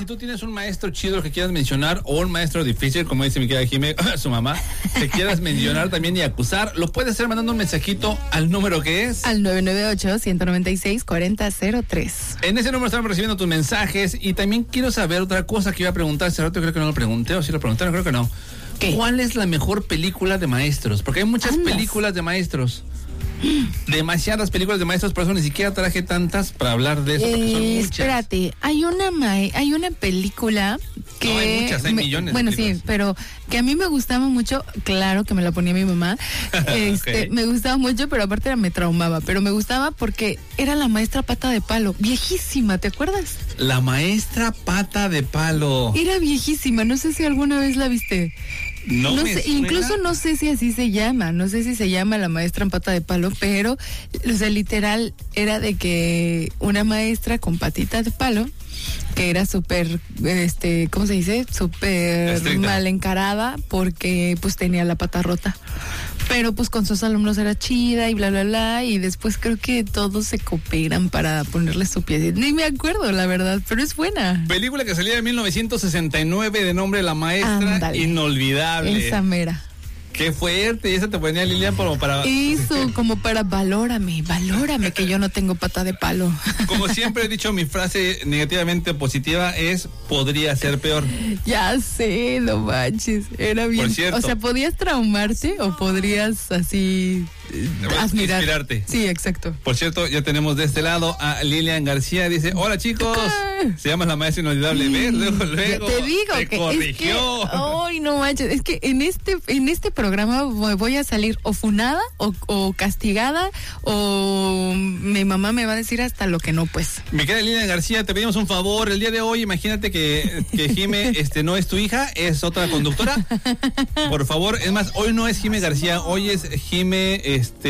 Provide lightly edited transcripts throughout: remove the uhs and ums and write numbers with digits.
tú tienes un maestro chido que quieras mencionar o un maestro difícil, como dice mi querida Jimé, su mamá, que quieras mencionar también y acusar, lo puedes hacer mandando un mensajito al número que es... Al 998-196-4003. En ese número estamos recibiendo tus mensajes y también quiero saber otra cosa que iba a preguntar hace rato, creo que no lo pregunté, o si lo preguntaron, creo que no. ¿Qué? ¿Cuál es la mejor película de maestros? Porque hay muchas películas de maestros. Demasiadas películas de maestros, por eso ni siquiera traje tantas para hablar de eso, porque son muchas. Espérate, hay una película que... No, hay muchas, hay millones. Bueno, de películas. sí, pero que a mí me gustaba mucho, claro que me la ponía mi mamá, Okay. me gustaba mucho, pero aparte me traumaba, pero me gustaba porque era la maestra Pata de Palo, viejísima, ¿te acuerdas? La maestra Pata de Palo. Era viejísima, no sé si alguna vez la viste. No me sé, suena. incluso no sé si así se llama, no sé si se llama la maestra en Pata de Palo, pero, o sea, literal era de que una maestra con patita de palo, que era súper, ¿cómo se dice? Súper Estricta. mal encarada porque pues tenía la pata rota. Pero pues con sus alumnos era chida y bla, bla, bla, y después creo que todos se cooperan para ponerle su pie. Ni me acuerdo, la verdad, pero es buena. Película que salía en 1969 de nombre La Maestra, Ándale. inolvidable. Esa mera. Qué fuerte, y esa te ponía Lilian como para... Eso, como para valórame, que yo no tengo pata de palo. Como siempre he dicho, mi frase negativamente positiva es podría ser peor. Ya sé, no manches, era bien. Por cierto. O sea, podías traumarte o podrías así admirar. Inspirarte. Sí, exacto. Por cierto, ya tenemos de este lado a Lilian García. Dice, hola chicos, se llama La Maestra Inolvidable. ¿Ves? Luego Te digo te que corrigió. es que, ay, no manches, es que en este programa voy a salir o funada o castigada o mi mamá me va a decir hasta lo que no, pues. Mi querida Lilian García, te pedimos un favor. El día de hoy, imagínate que Jime no es tu hija, es otra conductora. Por favor, es más, hoy no es Jime García, hoy es Jime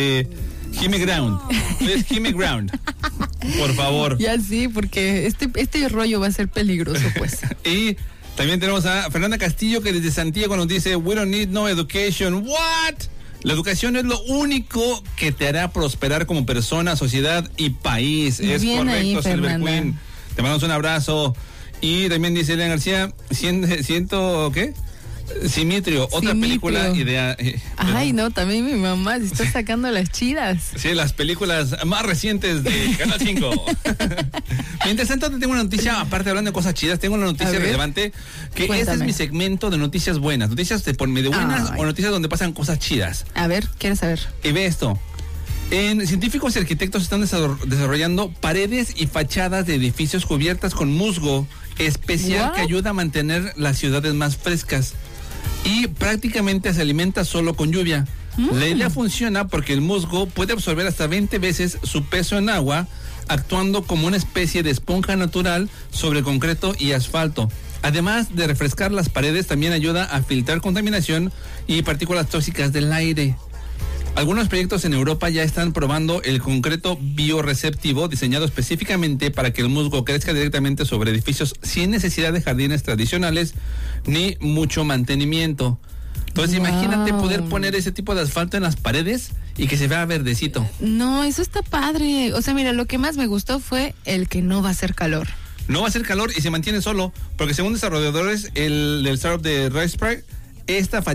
Ground. Hoy es Jime Ground. Por favor. Ya sí, porque este rollo va a ser peligroso, pues. Y también tenemos a Fernanda Castillo, que desde Santiago nos dice, we don't need no education. What? La educación es lo único que te hará prosperar como persona, sociedad y país. Es Bien correcto, ahí, Silver Fernanda. Queen. Te mandamos un abrazo. Y también dice Elena García, siento ¿qué? Simitrio, otra Simitrio. película idea. Ay, no, también mi mamá se está sacando las chidas. Sí, las películas más recientes de Canal 5. Mientras tanto, te tengo una noticia, aparte hablando de cosas chidas, tengo una noticia relevante, que Cuéntame. este es mi segmento de noticias buenas. Noticias de por medio buenas o noticias donde pasan cosas chidas. A ver, ¿quieres saber? Y ve esto. Científicos y arquitectos están desarrollando paredes y fachadas de edificios cubiertas con musgo especial ¿What? que ayuda a mantener las ciudades más frescas. Y prácticamente se alimenta solo con lluvia. La idea funciona porque el musgo puede absorber hasta 20 veces su peso en agua, actuando como una especie de esponja natural sobre concreto y asfalto. Además de refrescar las paredes, también ayuda a filtrar contaminación y partículas tóxicas del aire. Algunos proyectos en Europa ya están probando el concreto bioreceptivo diseñado específicamente para que el musgo crezca directamente sobre edificios sin necesidad de jardines tradicionales ni mucho mantenimiento. Entonces imagínate poder poner ese tipo de asfalto en las paredes y que se vea verdecito. No, eso está padre. O sea, mira, lo que más me gustó fue el que no va a hacer calor. No va a hacer calor y se mantiene solo, porque según desarrolladores del startup de RicePro, esta